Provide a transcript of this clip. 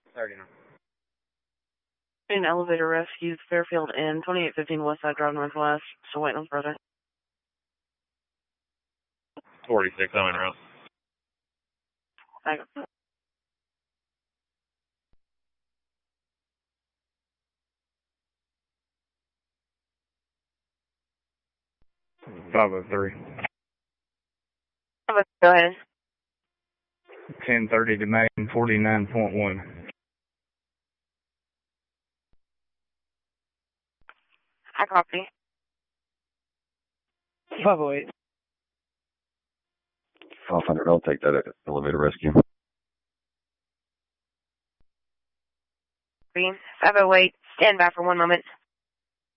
39. An elevator rescue, Fairfield Inn, 2815 West Side Drive Northwest. Still waiting on further. 46, I'm en route. Thank you. $503. Go ahead. 1030 to Main, 49.1. I copy. 508. 500, I'll take that elevator rescue. 508, stand by for 1 moment.